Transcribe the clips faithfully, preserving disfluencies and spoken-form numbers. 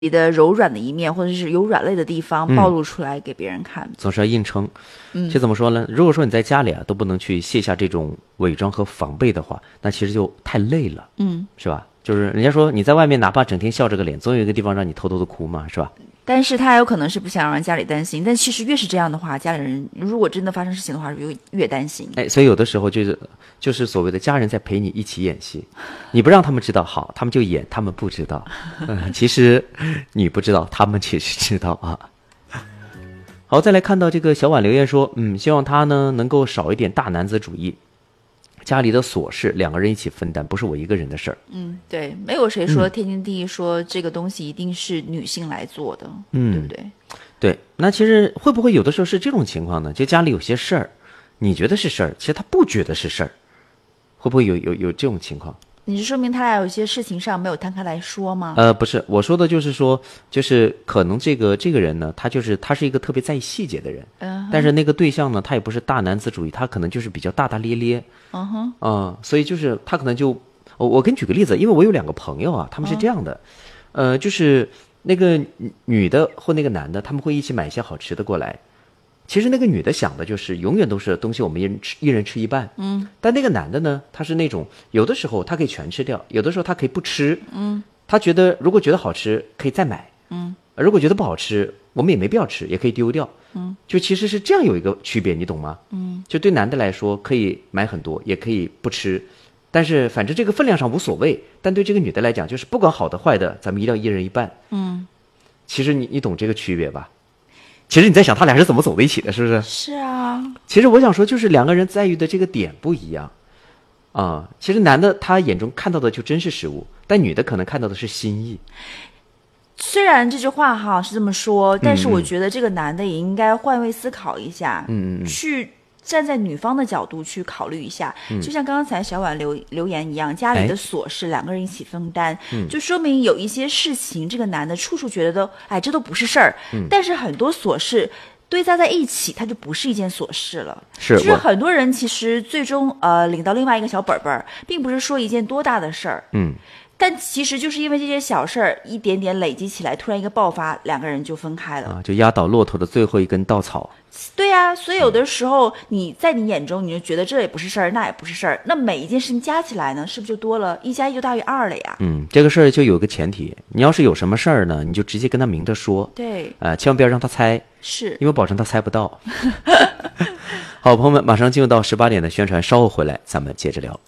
己的柔软的一面，或者是有软肋的地方暴露出来给别人看， 嗯、总是要硬撑。 嗯， 这怎么说呢？如果说你在家里啊都不能去卸下这种伪装和防备的话，那其实就太累了， 嗯， 是吧？就是人家说你在外面哪怕整天笑着个脸，总有一个地方让你偷偷的哭嘛，是吧？ 但是他有可能是不想让家里担心，但其实越是这样的话，家里人如果真的发生事情的话，越越担心。 哎，所以有的时候就是就是所谓的家人在陪你一起演戏，你不让他们知道好，他们就演他们不知道，嗯，其实你不知道，他们其实知道啊。好，再来看到这个小婉留言说，嗯，希望他呢能够少一点大男子主义。家里的琐事两个人一起分担，不是我一个人的事儿。 嗯，对，没有谁说天经地义说这个东西一定是女性来做的， 嗯， 对不对？ 对，那其实会不会有的时候是这种情况呢？就家里有些事儿，你觉得是事儿，其实他不觉得是事儿，会不会有有有这种情况？ 你是说明他俩有些事情上没有摊开来说吗？ 呃，不是，我说的就是说，就是可能这个这个人呢，他就是他是一个特别在意细节的人， 嗯， 但是那个对象呢，他也不是大男子主义，他可能就是比较大大咧咧， 嗯哼， 啊、呃，所以就是他可能就，我我给你举个例子，因为我有两个朋友啊，他们是这样的，嗯、呃，就是那个女的或那个男的，他们会一起买一些好吃的过来。其实那个女的想的就是永远都是东西我们一人吃一人吃一半， 嗯， 但那个男的呢，他是那种有的时候他可以全吃掉，有的时候他可以不吃， 嗯， 他觉得如果觉得好吃可以再买， 嗯， 如果觉得不好吃我们也没必要吃，也可以丢掉， 嗯， 就其实是这样有一个区别，你懂吗？ 嗯， 就对男的来说可以买很多，也可以不吃，但是反正这个分量上无所谓，但对这个女的来讲，就是不管好的坏的，咱们一定要一人一半， 嗯， 其实你你懂这个区别吧？其实你在想他俩是怎么走在一起的，是不是？ 是啊。 其实我想说，就是两个人在意的这个点不一样，啊、嗯，其实男的他眼中看到的就真是食物，但女的可能看到的是心意。 虽然这句话哈是这么说，但是我觉得这个男的也应该换位思考一下， 嗯嗯， 去站在女方的角度去考虑一下， 嗯、 就像刚才小婉留留言一样，家里的琐事两个人一起分担， 嗯、 就说明有一些事情，这个男的处处觉得都，哎，这都不是事儿， 嗯、 但是很多琐事堆加在一起，它就不是一件琐事了。 是， 就是很多人其实最终呃领到另外一个小本本，并不是说一件多大的事儿， 嗯。 但其实就是因为这些小事儿一点点累积起来，突然一个爆发，两个人就分开了啊，就压倒骆驼的最后一根稻草。 对呀、啊，所以有的时候你在你眼中你就觉得这也不是事儿，那也不是事儿，那每一件事情加起来呢，是不是就多了一加一就大于二了呀？ 嗯，这个事儿就有个前提，你要是有什么事儿呢，你就直接跟他明着说。 对， 啊、呃，千万不要让他猜， 是因为保证他猜不到。好，朋友们，马上进入到十八点的宣传，稍后回来咱们接着聊。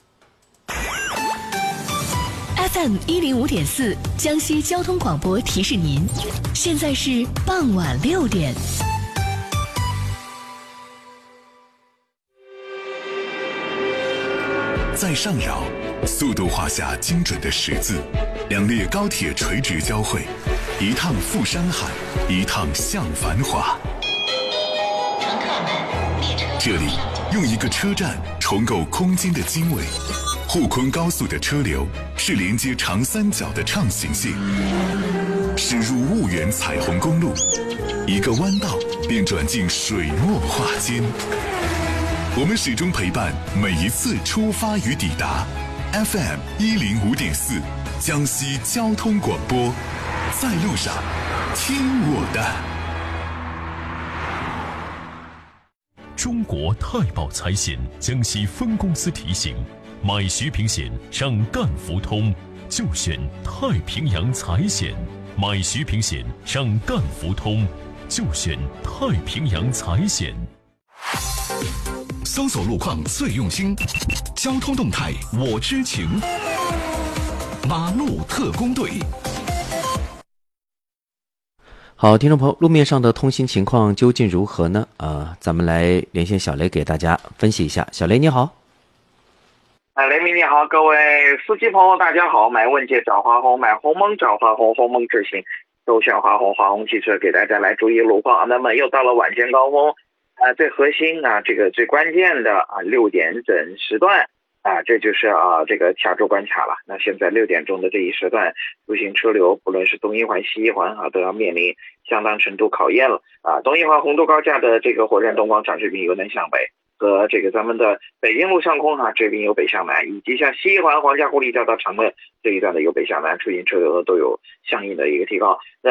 F M 一零五点四，江西交通广播提示您，现在是傍晚六点。 在上饶，速度画下精准的十字，两列高铁垂直交汇，一趟赴山海，一趟向繁华。 乘客们，列车这里用一个车站重构空间的经纬。沪昆高速的车流是连接长三角的畅行线，驶入婺源彩虹公路，一个弯道便转进水墨画间。我们始终陪伴每一次出发与抵达。F M 一零五点四，江西交通广播，在路上听我的。 中国太保财险江西分公司提醒。买徐平险上赣福通，就选太平洋财险；买徐平险上赣福通，就选太平洋财险。 搜索路况最用心，交通动态我知情。马路特工队。 好，听众朋友，路面上的通行情况究竟如何呢？呃，咱们来连线小雷给大家分析一下。小雷你好。 啊，雷鸣你好，各位司机朋友大家好，买问界找华虹，买鸿蒙找华虹，鸿蒙智行都选华虹，华虹汽车给大家来注意路况。那么又到了晚间高峰，啊、呃，最核心啊，这个最关键的啊六点整时段啊，这就是啊这个卡住关卡了。那现在六点钟的这一时段，出行车流不论是东一环、西一环啊，都要面临相当程度考验了啊。东一环洪都高架的这个火站东广场这边由南向北。 和这个咱们的北京路上空哈、啊，这边有北向南，以及像西环皇家护理交到长乐这一段的有北向南，出行车流都有相应的一个提高。